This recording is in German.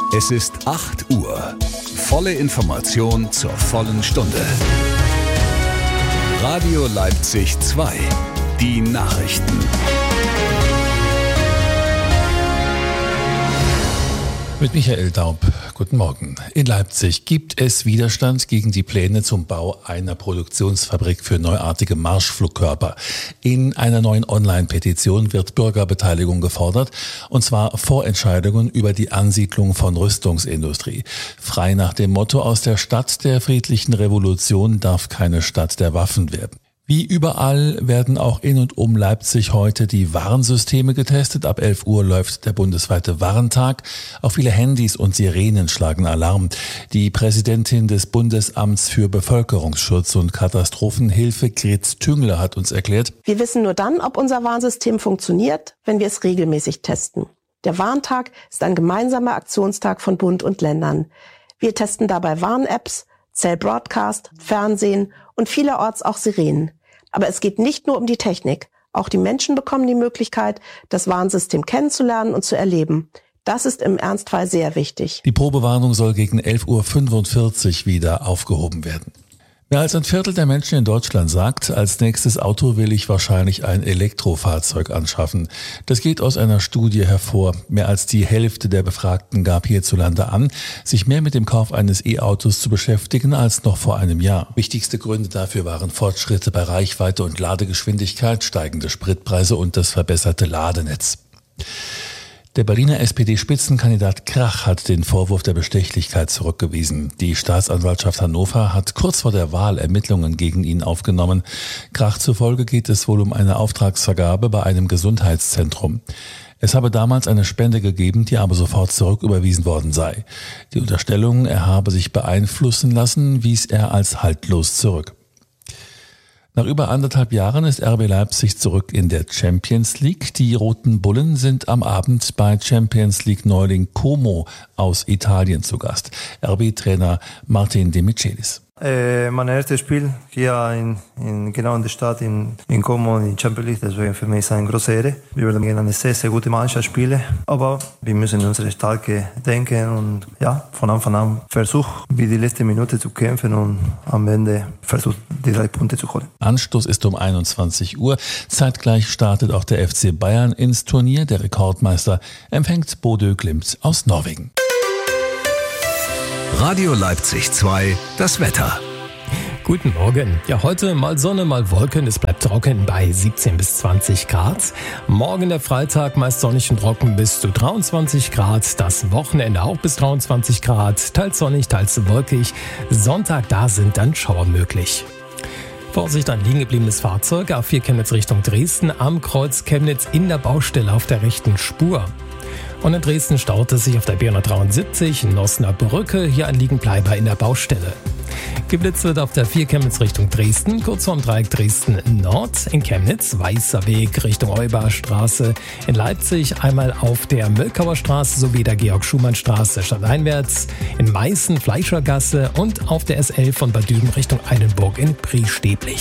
Es ist 8 Uhr. Volle Information zur vollen Stunde. Radio Leipzig 2. Die Nachrichten. Mit Michael Daub. Guten Morgen. In Leipzig gibt es Widerstand gegen die Pläne zum Bau einer Produktionsfabrik für neuartige Marschflugkörper. In einer neuen Online-Petition wird Bürgerbeteiligung gefordert, und zwar Vorentscheidungen über die Ansiedlung von Rüstungsindustrie. Frei nach dem Motto: Aus der Stadt der friedlichen Revolution darf keine Stadt der Waffen werden. Wie überall werden auch in und um Leipzig heute die Warnsysteme getestet. Ab 11 Uhr läuft der bundesweite Warntag. Auch viele Handys und Sirenen schlagen Alarm. Die Präsidentin des Bundesamts für Bevölkerungsschutz und Katastrophenhilfe, Grit Tüngler, hat uns erklärt: Wir wissen nur dann, ob unser Warnsystem funktioniert, wenn wir es regelmäßig testen. Der Warntag ist ein gemeinsamer Aktionstag von Bund und Ländern. Wir testen dabei Warn-Apps, Cell Broadcast, Fernsehen und vielerorts auch Sirenen. Aber es geht nicht nur um die Technik. Auch die Menschen bekommen die Möglichkeit, das Warnsystem kennenzulernen und zu erleben. Das ist im Ernstfall sehr wichtig. Die Probewarnung soll gegen 11.45 Uhr wieder aufgehoben werden. Mehr als ein Viertel der Menschen in Deutschland sagt, als nächstes Auto will ich wahrscheinlich ein Elektrofahrzeug anschaffen. Das geht aus einer Studie hervor. Mehr als die Hälfte der Befragten gab hierzulande an, sich mehr mit dem Kauf eines E-Autos zu beschäftigen als noch vor einem Jahr. Wichtigste Gründe dafür waren Fortschritte bei Reichweite und Ladegeschwindigkeit, steigende Spritpreise und das verbesserte Ladenetz. Der Berliner SPD-Spitzenkandidat Krach hat den Vorwurf der Bestechlichkeit zurückgewiesen. Die Staatsanwaltschaft Hannover hat kurz vor der Wahl Ermittlungen gegen ihn aufgenommen. Krach zufolge geht es wohl um eine Auftragsvergabe bei einem Gesundheitszentrum. Es habe damals eine Spende gegeben, die aber sofort zurücküberwiesen worden sei. Die Unterstellung, er habe sich beeinflussen lassen, wies er als haltlos zurück. Nach über 1,5 Jahren ist RB Leipzig zurück in der Champions League. Die Roten Bullen sind am Abend bei Champions League Neuling Como aus Italien zu Gast. RB-Trainer Martin De Michelis. Mein erstes Spiel hier genau in der Stadt in Como in Champions League, deswegen für mich ist es eine große Ehre. Wir werden gegen eine sehr, sehr gute Mannschaft spielen, aber wir müssen unsere Stärke denken und von Anfang an versuchen, wie die letzte Minute zu kämpfen und am Ende versuchen, die 3 Punkte zu holen. Anstoß ist um 21 Uhr. Zeitgleich startet auch der FC Bayern ins Turnier. Der Rekordmeister empfängt Bodø Glimt aus Norwegen. Radio Leipzig 2, das Wetter. Guten Morgen. Ja, heute mal Sonne, mal Wolken. Es bleibt trocken bei 17 bis 20 Grad. Morgen der Freitag meist sonnig und trocken bis zu 23 Grad. Das Wochenende auch bis 23 Grad. Teils sonnig, teils wolkig. Sonntag, da sind dann Schauer möglich. Vorsicht, ein liegen gebliebenes Fahrzeug. A4 Chemnitz Richtung Dresden. Am Kreuz Chemnitz in der Baustelle auf der rechten Spur. Und in Dresden staut es sich auf der B173 Nossener Brücke. Hier ein Liegenbleiber in der Baustelle. Geblitzt wird auf der 4 Chemnitz Richtung Dresden, kurz vorm Dreieck Dresden Nord. In Chemnitz Weißer Weg Richtung Eubarstraße. In Leipzig einmal auf der Mölkauer Straße sowie der Georg-Schumann-Straße stadteinwärts. In Meißen Fleischergasse und auf der S11 von Bad Düben Richtung Eilenburg in Priesteblich.